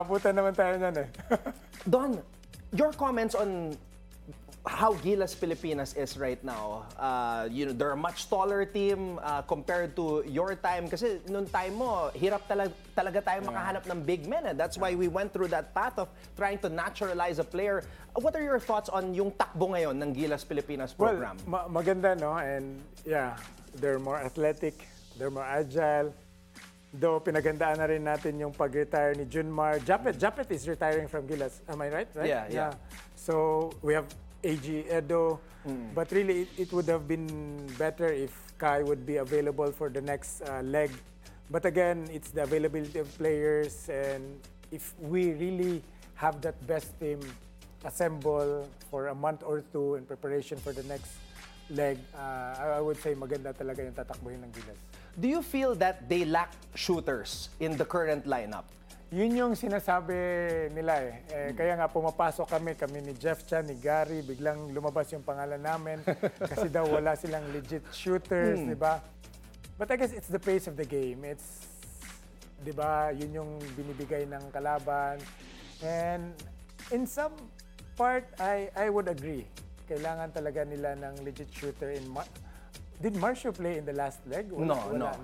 Abutan naman tayo niyan eh. Don, your comments on how Gilas Pilipinas is right now. They're a much taller team compared to your time. Kasi noong time mo, hirap talaga tayo makahanap ng big men. That's why we went through that path of trying to naturalize a player. What are your thoughts on yung takbo ngayon ng Gilas Pilipinas program? Well, maganda, no? And yeah, they're more athletic, they're more agile. Though pinagandaan na rin natin yung pag-retire ni Junmar. Japet is retiring from Gilas. Am I right? Yeah. So we have AG Edo. But really, it would have been better if Kai would be available for the next leg. But again, it's the availability of players. And if we really have that best team assemble for a month or two in preparation for the next leg, I would say maganda talaga yung tatakbuhin ng Gilas. Do you feel that they lack shooters in the current lineup? Yun yung sinasabi nila eh. Kaya nga pumapasok kami ni Jeff Chan, ni Gary, biglang lumabas yung pangalan namin kasi daw wala silang legit shooters, di ba? But I guess it's the pace of the game. It's, di ba, yun yung binibigay ng kalaban. And in some part, I would agree. Kailangan talaga nila ng legit shooter in Did Marcio play in the last leg? No.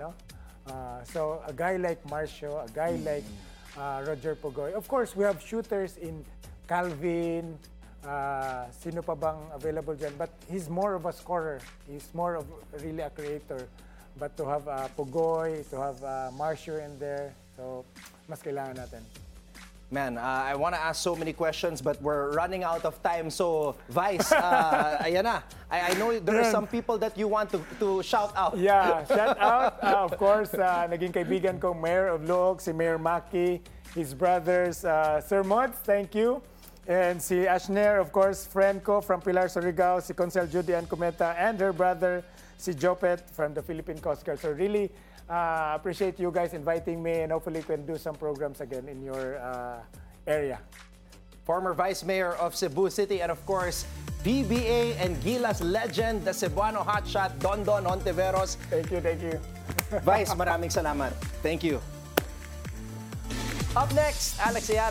So a guy like Marcio, a guy like Roger Pugoy. Of course, we have shooters in Calvin. Sino pa bang available dyan? But he's more of a scorer. He's more of really a creator. But to have Pugoy, to have Marcio in there, so mas kailangan natin. Man, I want to ask so many questions but we're running out of time. So, Vice, ayan na. I know there are some people that you want to shout out. Yeah, shout out. Of course, naging kaibigan ko, Mayor of Luog, si Mayor Maki, his brothers, Sir Mods, thank you. And si Ashner, of course, friend ko from Pilar Surigao, si Consel Judy Ann Cometa, and her brother, si Jopet from the Philippine Coast Guard. So really, appreciate you guys inviting me and hopefully we can do some programs again in your area. Former Vice Mayor of Cebu City and of course, PBA and Gilas legend, the Cebuano hotshot, Don Hontiveros. Thank you. Vice, maraming salamat. Thank you. Up next, Alex Ayala.